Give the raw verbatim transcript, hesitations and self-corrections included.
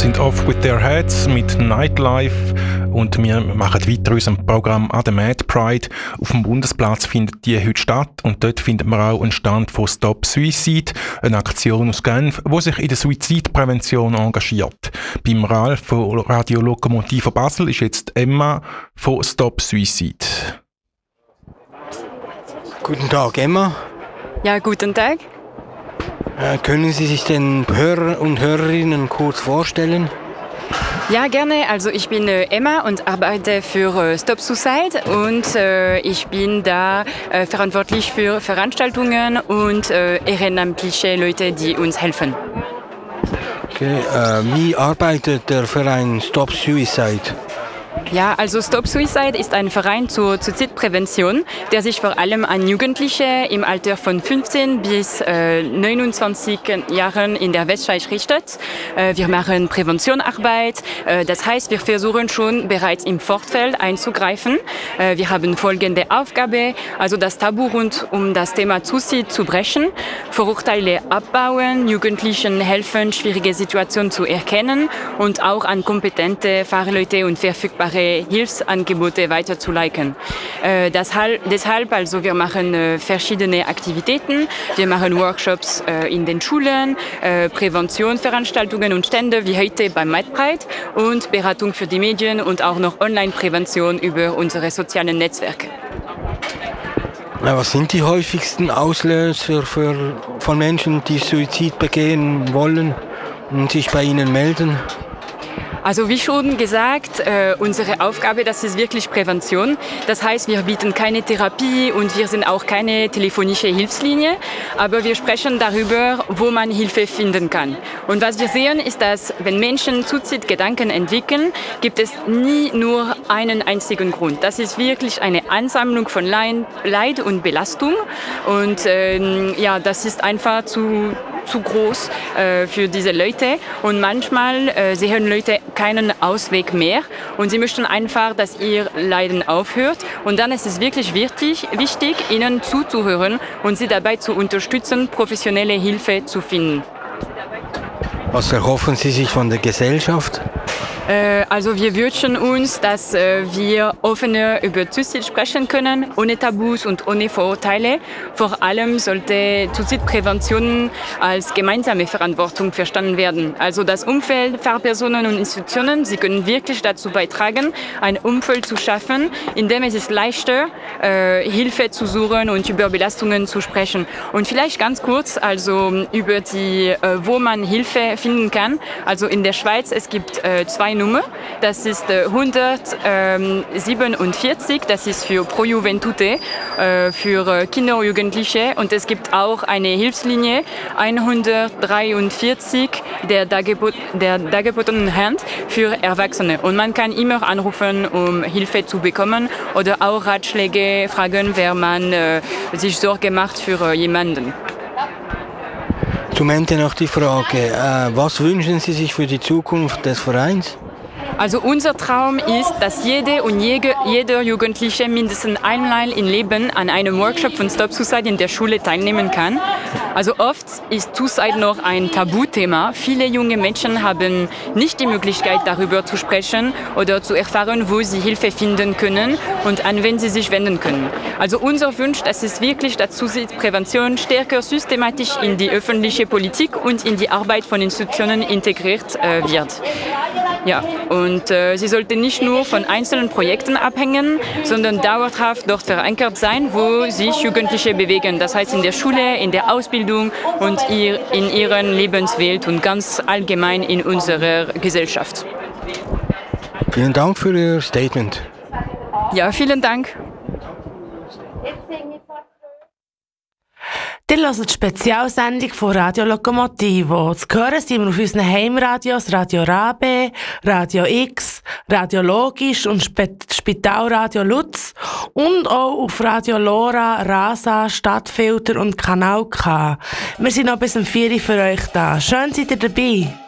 sind Off With Their Heads mit Nightlife und wir machen weiter unserem Programm an der Mad Pride. Auf dem Bundesplatz findet die heute statt und dort findet man auch einen Stand von Stop Suicide, eine Aktion aus Genf, die sich in der Suizidprävention engagiert. Beim Ralf von Radio Lokomotive Basel ist jetzt Emma von Stop Suicide. Guten Tag, Emma. Ja, guten Tag. Äh, können Sie sich den Hörer und Hörerinnen kurz vorstellen? Ja, gerne. Also ich bin äh, Emma und arbeite für äh, Stop Suicide und äh, ich bin da äh, verantwortlich für Veranstaltungen und äh, ehrenamtliche Leute, die uns helfen. Okay, äh, wie arbeitet der Verein Stop Suicide? Ja, also Stop Suicide ist ein Verein zur Suizidprävention, der sich vor allem an Jugendliche im Alter von fünfzehn bis äh, neunundzwanzig Jahren in der Westschweiz richtet. Äh, wir machen Präventionarbeit, äh, das heißt, wir versuchen schon bereits im Vorfeld einzugreifen. Äh, wir haben folgende Aufgabe, also das Tabu rund um das Thema Suizid zu brechen, Vorurteile abbauen, Jugendlichen helfen, schwierige Situationen zu erkennen und auch an kompetente Fachleute und verfügbare Hilfsangebote weiterzuleiten. Äh, deshalb, deshalb, also wir machen äh, verschiedene Aktivitäten. Wir machen Workshops äh, in den Schulen, äh, Präventionsveranstaltungen und Stände wie heute beim Mad Pride und Beratung für die Medien und auch noch Online-Prävention über unsere sozialen Netzwerke. Na, was sind die häufigsten Auslöser für, von Menschen, die Suizid begehen wollen und sich bei Ihnen melden? Also wie schon gesagt, äh, unsere Aufgabe, das ist wirklich Prävention. Das heißt, wir bieten keine Therapie und wir sind auch keine telefonische Hilfslinie, aber wir sprechen darüber, wo man Hilfe finden kann. Und was wir sehen, ist, dass wenn Menschen Suizidgedanken entwickeln, gibt es nie nur einen einzigen Grund. Das ist wirklich eine Ansammlung von Leid und Belastung und ähm, ja, das ist einfach zu zu groß äh, für diese Leute und manchmal äh, sehen Leute keinen Ausweg mehr und sie möchten einfach, dass ihr Leiden aufhört und dann ist es wirklich wichtig, wichtig, ihnen zuzuhören und sie dabei zu unterstützen, professionelle Hilfe zu finden. Was erhoffen Sie sich von der Gesellschaft? Also wir wünschen uns, dass wir offener über Suizid sprechen können, ohne Tabus und ohne Vorurteile. Vor allem sollte Suizidprävention als gemeinsame Verantwortung verstanden werden. Also das Umfeld, Fachpersonen und Institutionen, sie können wirklich dazu beitragen, ein Umfeld zu schaffen, in dem es ist leichter, äh, Hilfe zu suchen und über Belastungen zu sprechen. Und vielleicht ganz kurz, also über die, äh, wo man Hilfe finden kann. Also in der Schweiz, es gibt äh, zwei Nummer. Das ist äh, hundertsiebenundvierzig, das ist für Pro Juventute, äh, für äh, Kinder und Jugendliche. Und es gibt auch eine Hilfslinie, hundertdreiundvierzig, der Dargebot, der dargebotenen Hand für Erwachsene. Und man kann immer anrufen, um Hilfe zu bekommen oder auch Ratschläge fragen, wenn man äh, sich Sorge macht für äh, jemanden. Zum Ende noch die Frage, äh, was wünschen Sie sich für die Zukunft des Vereins? Also unser Traum ist, dass jede und jede, jeder Jugendliche mindestens einmal im Leben an einem Workshop von Stop Suicide in der Schule teilnehmen kann. Also oft ist Suicide noch ein Tabuthema. Viele junge Menschen haben nicht die Möglichkeit, darüber zu sprechen oder zu erfahren, wo sie Hilfe finden können und an wen sie sich wenden können. Also unser Wunsch, das ist wirklich, dass Suizidprävention stärker systematisch in die öffentliche Politik und in die Arbeit von Institutionen integriert äh, wird. Ja, und äh, sie sollte nicht nur von einzelnen Projekten abhängen, sondern dauerhaft dort verankert sein, wo sich Jugendliche bewegen. Das heißt in der Schule, in der Ausbildung und ihr, in ihren Lebenswelt und ganz allgemein in unserer Gesellschaft. Vielen Dank für Ihr Statement. Ja, vielen Dank. Ihr hört die Spezialsendung von Radio Lokomotive. Zu hören sind wir auf unseren Heimradios Radio Rabe, Radio X, Radio Logisch und Sp- Spitalradio Lutz und auch auf Radio Lora, Rasa, Stadtfilter und Kanal K. Wir sind noch bis um vier Uhr für euch da. Schön seid ihr dabei.